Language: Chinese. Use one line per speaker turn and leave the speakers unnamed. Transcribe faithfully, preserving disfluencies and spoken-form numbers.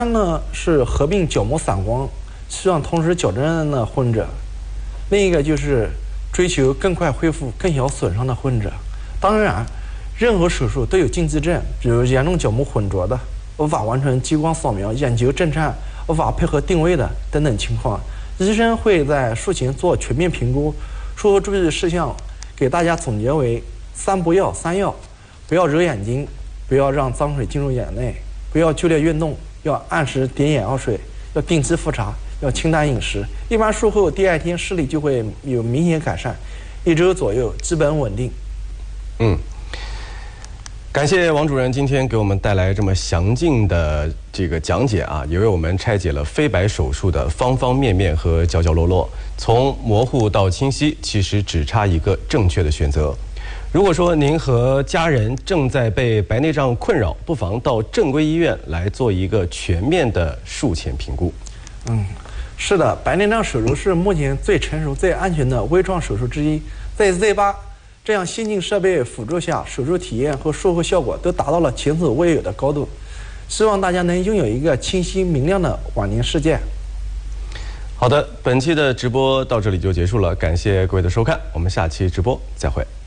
呢是合并角膜散光，希望同时矫正的患者；另一个就是追求更快恢复、更小损伤的患者。当然，任何手术都有禁忌症，比如严重角膜混浊的、无法完成激光扫描、眼球震颤、无法配合定位的等等情况。医生会在术前做全面评估，术后注意事项给大家总结为三不要：三要，不要揉眼睛，不要让脏水进入眼内，不要剧烈运动，要按时点眼药水，要定期复查，要清淡饮食。一般术后第二天视力就会有明显改善，一周左右基本稳定。
嗯，感谢王主任今天给我们带来这么详尽的这个讲解啊，也为我们拆解了飞白手术的方方面面和角角落落，从模糊到清晰，其实只差一个正确的选择。如果说您和家人正在被白内障困扰，不妨到正规医院来做一个全面的术前评估。
嗯，是的，白内障手术是目前最成熟、最安全的微创手术之一。在 Z 八这样先进设备辅助下，手术体验和术后效果都达到了前所未有的高度。希望大家能拥有一个清晰明亮的晚年世界。
好的，本期的直播到这里就结束了，感谢各位的收看，我们下期直播再会。